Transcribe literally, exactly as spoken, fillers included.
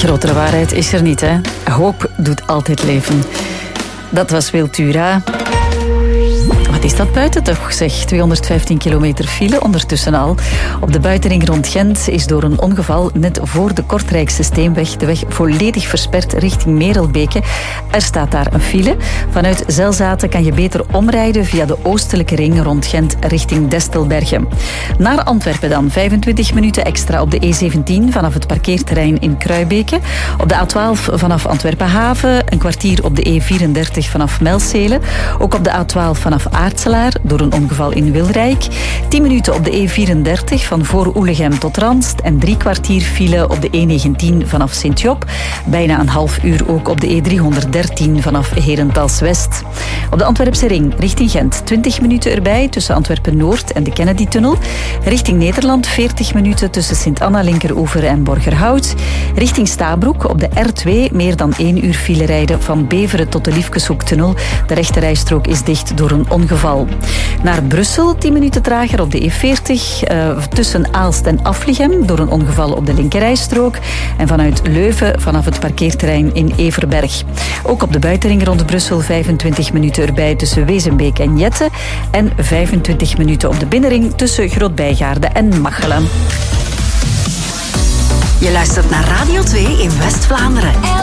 Grotere waarheid is er niet, hè. Hoop doet altijd leven. Dat was Wiltura. Wat is dat buiten toch, zeg? tweehonderdvijftien kilometer file ondertussen al. Op de buitenring rond Gent is door een ongeval net voor de Kortrijkse Steenweg de weg volledig versperd richting Merelbeke. Er staat daar een file. Vanuit Zelzaten kan je beter omrijden via de oostelijke ring rond Gent richting Destelbergen. Naar Antwerpen dan. vijfentwintig minuten extra op de E zeventien vanaf het parkeerterrein in Kruibeke. Op de A twaalf vanaf Antwerpen Haven. Een kwartier op de E vierendertig vanaf Melcelen. Ook op de A twaalf vanaf Aartselaar door een ongeval in Wilrijk. tien minuten op de E vierendertig van voor Oelegem tot Ranst. En drie kwartier file op de E negentien vanaf Sint-Job. Bijna een half uur ook op de E driehonderddertien vanaf Herentals-West. Op de Antwerpse ring richting Gent. twintig minuten erbij tussen Antwerpen-Noord en de Kennedy-tunnel. Richting Nederland veertig minuten tussen Sint-Anna-Linkeroever en Borgerhout. Richting Stabroek op de R twee meer dan één uur file rijden van Beveren tot de Liefkeshoektunnel. De rechterrijstrook is dicht door een ongeval. Naar Brussel, tien minuten trager op de E veertig, uh, tussen Aalst en Aflichem door een ongeval op de linkerrijstrook. En vanuit Leuven vanaf het parkeerterrein in Everberg. Ook op de buitenring rond Brussel vijfentwintig minuten erbij tussen Wezenbeek en Jette. En vijfentwintig minuten op de binnenring tussen Grootbijgaarde en Machelen. Je luistert naar Radio twee in West-Vlaanderen.